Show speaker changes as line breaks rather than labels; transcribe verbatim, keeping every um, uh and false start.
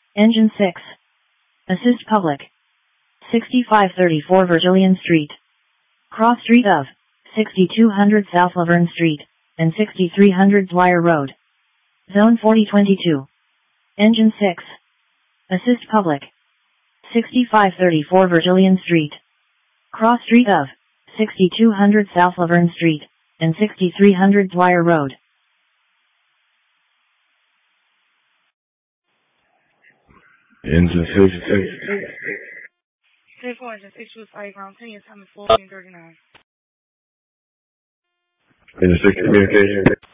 Engine six. Assist public. sixty-five thirty-four Virgilian Street. Cross street of sixty-two hundred South Laverne Street and sixty-three hundred Dwyer Road. Zone forty twenty-two. Engine six. Assist public. sixty-five thirty-four Virgilian Street. Cross street of sixty-two hundred South Laverne Street and sixty-three hundred Dwyer Road.
Engine six.
Three four engine six was five ground ten. Your time is fourteen thirty nine.
Engine six communication.